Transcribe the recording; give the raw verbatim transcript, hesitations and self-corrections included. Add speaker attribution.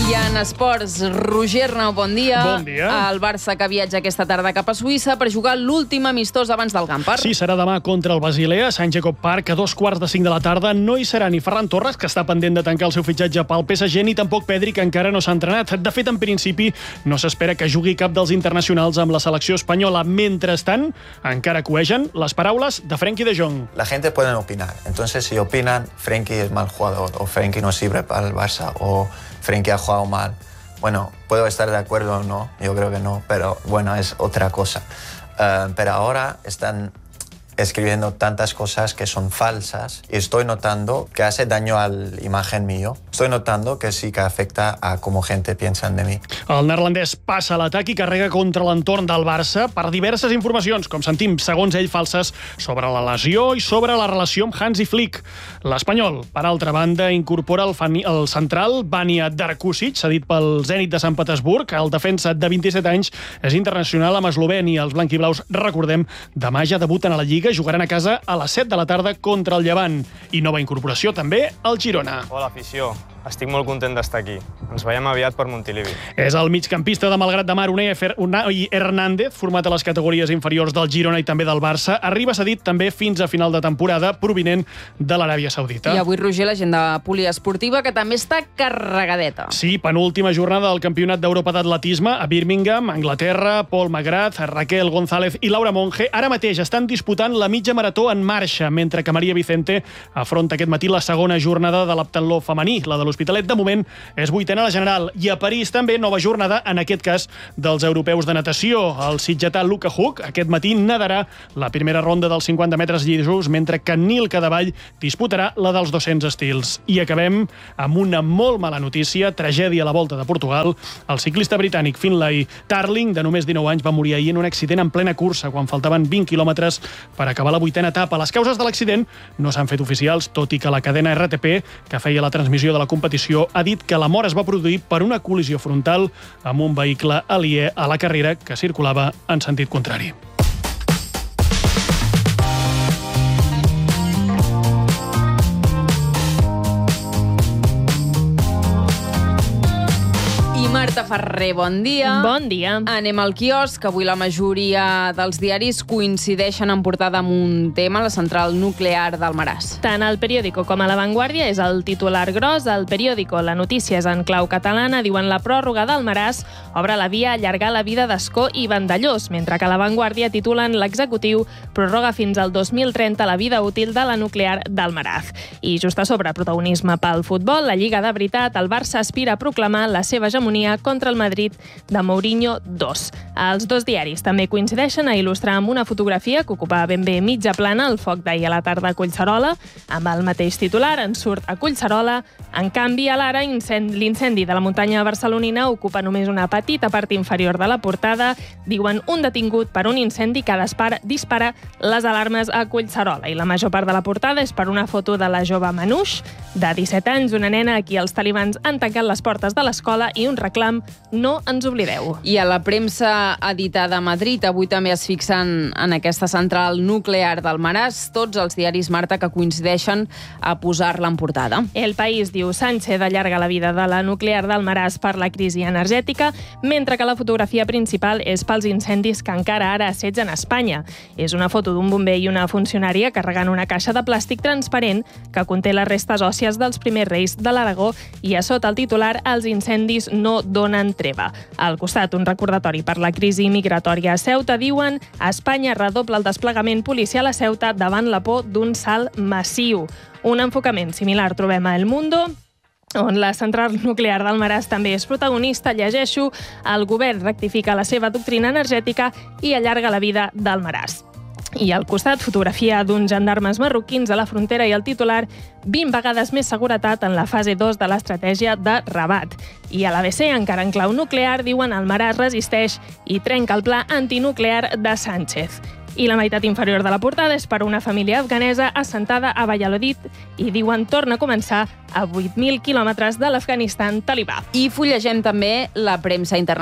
Speaker 1: I en esports, Roger Arnau, bon dia.
Speaker 2: Bon dia.
Speaker 1: El Barça que viatja aquesta tarda cap a Suïssa per jugar l'últim amistós abans del Gampar.
Speaker 2: Sí, serà demà contra el Basilea, a Sant Jacob Park, a dos quarts de cinc de la tarda. No hi serà ni Ferran Torres, que està pendent de tancar el seu fitxatge pel P S G, ni tampoc Pedri, que encara no s'ha entrenat. De fet, en principi, no s'espera que jugui cap dels internacionals amb la selecció espanyola. Mentrestant, encara cuegen les paraules de Frenkie de Jong.
Speaker 3: La gente puede opinar. Entonces, si opinan, Frenkie es mal jugador, o Frenkie no sirve para el Barça, o Frenkie ha jugado mal. Bueno, puedo estar de acuerdo o no, yo creo que no, pero bueno, es otra cosa. Uh, pero ahora están escribiendo tantas cosas que son falsas y estoy notando que hace daño a la imagen mío. Estoy notando que sí que afecta a cómo gente piensa de mí.
Speaker 2: El neerlandès passa a l'atac i carrega contra l'entorn del Barça per diverses informacions, com sentim, segons ell, falses sobre la lesió i sobre la relació amb Hansi Flick. L'Espanyol, per altra banda, incorpora el, fani, el central Vanja Darkušić, cedit pel Zenit de Sant Petersburg. El defensa de vint-i-set anys és internacional amb Eslovènia. Els blanquiblaus, recordem, demà ja debuten a la Lliga, jugaran a casa a les set de la tarda contra el Llevant. I nova incorporació també al Girona.
Speaker 4: Hola, afició. Estic molt content d'estar aquí. Ens veiem aviat per Montilivi.
Speaker 2: És el migcampista de Malgrat de Mar, Unai Hernández, format a les categories inferiors del Girona i també del Barça. Arriba cedit també fins a final de temporada, provinent de l'Aràbia Saudita.
Speaker 1: I avui, Roger, l'agenda poliesportiva, que també està carregadeta.
Speaker 2: Sí, penúltima jornada del Campionat d'Europa d'Atletisme a Birmingham, Anglaterra. Paul McGrath, Raquel González i Laura Monge ara mateix estan disputant la mitja marató en marxa, mentre que Maria Vicente afronta aquest matí la segona jornada de l'heptatló femení, la de l'Hospitalet. De moment és vuitena a la general. I a París també nova jornada, en aquest cas dels europeus de natació. El sitgetà Luca Huck aquest matí nadarà la primera ronda dels cinquanta metres llisos, mentre que Nil Cadevall disputarà la dels dos-cents estils. I acabem amb una molt mala notícia, tragèdia a la Volta de Portugal. El ciclista britànic Finlay Tarling, de només dinou anys, va morir ahir en un accident en plena cursa, quan faltaven vint quilòmetres per acabar la vuitena etapa. Les causes de l'accident no s'han fet oficials, tot i que la cadena R T P, que feia la transmissió de la competició, ha dit que la mort es va produir per una col·lisió frontal amb un vehicle aliè a la carrera que circulava en sentit contrari.
Speaker 1: Marta Ferrer, bon dia.
Speaker 5: Bon dia.
Speaker 1: Anem al quiosc. Avui la majoria dels diaris coincideixen en portada amb un tema, la central nuclear d'Almaràs.
Speaker 5: Tant el Periódico com a La Vanguardia és el titular gros. El Periódico, la notícia és en clau catalana, diuen la pròrroga d'Almaràs obre la via a allargar la vida d'Ascó i Vandellós, mentre que a La Vanguardia titulen l'executiu prorroga fins al dos mil trenta la vida útil de la nuclear d'Almaràs. I just a sobre, protagonisme pel futbol, la Lliga de veritat, el Barça aspira a proclamar la seva hegemonia contra el Madrid de Mourinho dos. Els dos diaris també coincideixen a il·lustrar amb una fotografia que ocupa ben bé mitja plana el foc d'ahir a la tarda a Collserola. Amb el mateix titular en surt a Collserola. En canvi, a l'ara, l'incendi de la muntanya barcelonina ocupa només una petita part inferior de la portada. Diuen un detingut per un incendi que dispara, dispara les alarmes a Collserola. I la major part de la portada és per una foto de la jove Manouche, de disset anys, una nena a qui els talibans han tancat les portes de l'escola i un reclam: no ens oblideu.
Speaker 1: I a la premsa editada a Madrid avui també es fixen en aquesta central nuclear d'Almaràs. Tots els diaris, Marta, que coincideixen a posar-la en portada.
Speaker 5: El País diu Sánchez allarga la vida de la nuclear d'Almaràs per la crisi energètica, mentre que la fotografia principal és pels incendis que encara ara assetgen Espanya. És una foto d'un bomber i una funcionària carregant una caixa de plàstic transparent que conté les restes òssies dels primers reis de l'Aragó, i a sota el titular els incendis no donen treva. Al costat, un recordatori per la crisi migratòria a Ceuta. Diuen Espanya redobla el desplegament policial a Ceuta davant la por d'un salt massiu. Un enfocament similar trobem a El Mundo, on la central nuclear d'Almaràs també és protagonista. Llegeixo: el govern rectifica la seva doctrina energètica i allarga la vida d'Almaràs. I al costat, fotografia d'uns gendarmes marroquins a la frontera i el titular: vint vegades més seguretat en la fase dos de l'estratègia de Rabat. I a l'A B C, encara en clau nuclear, diuen Almaràs resisteix i trenca el pla antinuclear de Sánchez. I la meitat inferior de la portada és per una família afganesa assentada a Valladolid i diuen torna a començar a vuit mil quilòmetres de l'Afganistan talibà.
Speaker 1: I fullegem també la premsa internacional.